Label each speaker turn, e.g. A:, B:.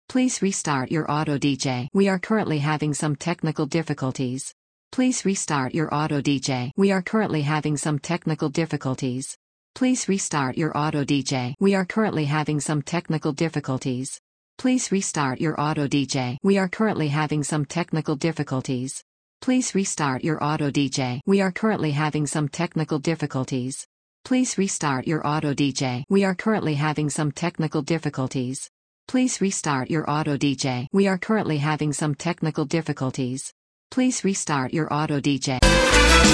A: Please restart your auto DJ. We are currently having some technical difficulties. Please restart your auto DJ. We are currently having some technical difficulties. Please restart your auto DJ. We are currently having some technical difficulties. Please restart your auto DJ. We are currently having some technical difficulties. Please restart your auto DJ. We are currently having some technical difficulties. Please restart your auto DJ. We are currently having some technical difficulties. Please restart your auto DJ. We are currently having some technical difficulties. Please restart your auto DJ.